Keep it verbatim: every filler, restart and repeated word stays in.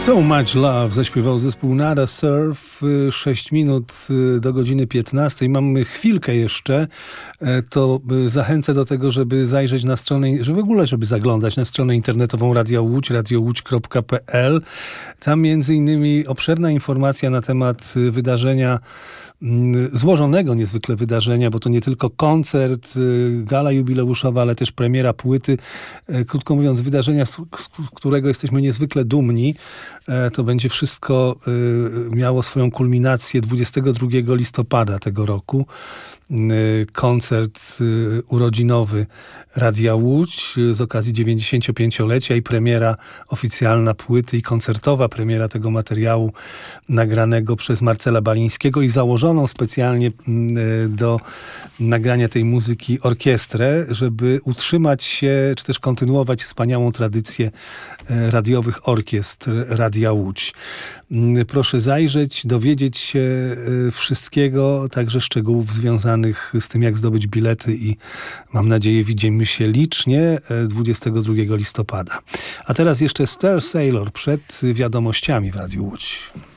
So Much Love zaśpiewał zespół Nada Surf. sześć minut do godziny piętnastej. Mamy chwilkę jeszcze. To zachęcę do tego, żeby zajrzeć na stronę, że w ogóle, żeby zaglądać na stronę internetową Radia Łódź, radio łódź kropka p l. Tam między innymi obszerna informacja na temat wydarzenia, złożonego niezwykle wydarzenia, bo to nie tylko koncert, gala jubileuszowa, ale też premiera płyty. Krótko mówiąc, wydarzenia, z którego jesteśmy niezwykle dumni. To będzie wszystko miało swoją kulminację dwudziestego drugiego listopada tego roku. Koncert urodzinowy Radia Łódź z okazji dziewięćdziesięciopięciolecia i premiera oficjalna płyty i koncertowa premiera tego materiału nagranego przez Marcela Balińskiego i założoną specjalnie do nagrania tej muzyki orkiestrę, żeby utrzymać się, czy też kontynuować wspaniałą tradycję radiowych orkiestr Radia Łódź. Proszę zajrzeć, dowiedzieć się wszystkiego, także szczegółów związanych z tym, jak zdobyć bilety i mam nadzieję widzimy się licznie dwudziestego drugiego listopada. A teraz jeszcze Star Sailor przed wiadomościami w Radiu Łódź.